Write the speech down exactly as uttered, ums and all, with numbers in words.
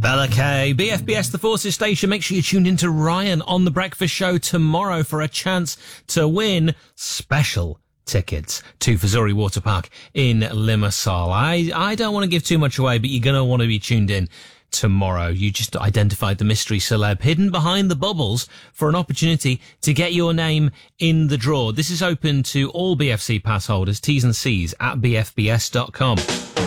Bella K, B F B S, the Forces Station. Make sure you tuned into Ryan on The Breakfast Show tomorrow for a chance to win special tickets to Fazuri Water Park in Limassol. I, I don't want to give too much away, but you're going to want to be tuned in tomorrow. You just identified the mystery celeb hidden behind the bubbles for an opportunity to get your name in the draw. This is open to all B F C pass holders. T's and C's at b f b s dot com.